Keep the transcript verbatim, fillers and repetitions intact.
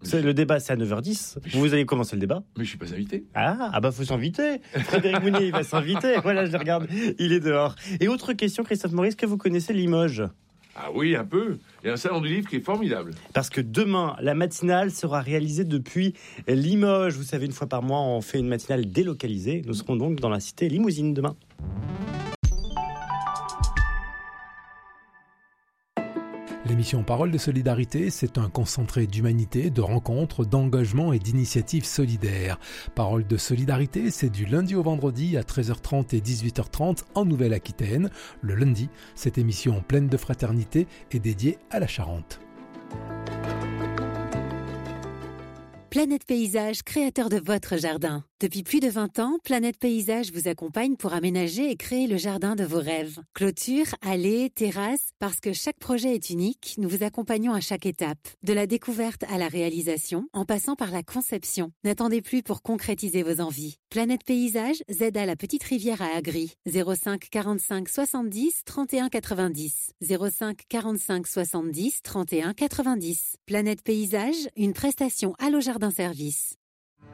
C'est, le débat, c'est à neuf heures dix. Vous allez commencer le débat. Mais je suis pas invité. Ah, ah bah faut s'inviter. Frédéric Mounier, il va s'inviter. Voilà, je le regarde, il est dehors. Et autre question, Christophe Maurice, que vous connaissez Limoges? Ah oui, un peu. Il y a un salon du livre qui est formidable. Parce que demain, la matinale sera réalisée depuis Limoges. Vous savez, une fois par mois, on fait une matinale délocalisée. Nous serons donc dans la cité Limousine demain. L'émission Parole de solidarité, c'est un concentré d'humanité, de rencontres, d'engagement et d'initiatives solidaires. Parole de solidarité, c'est du lundi au vendredi à treize heures trente et dix-huit heures trente en Nouvelle-Aquitaine. Le lundi, cette émission pleine de fraternité est dédiée à la Charente. Planète Paysage, créateur de votre jardin. Depuis plus de vingt ans, Planète Paysage vous accompagne pour aménager et créer le jardin de vos rêves. Clôture, allées, terrasses, parce que chaque projet est unique, nous vous accompagnons à chaque étape. De la découverte à la réalisation, en passant par la conception. N'attendez plus pour concrétiser vos envies. Planète Paysage, Z à la Petite Rivière à Agri. zéro cinq quarante-cinq soixante-dix trente et un quatre-vingt-dix. zéro cinq quarante-cinq soixante-dix trente et un quatre-vingt-dix. Planète Paysage, une prestation Allo Jardin Service.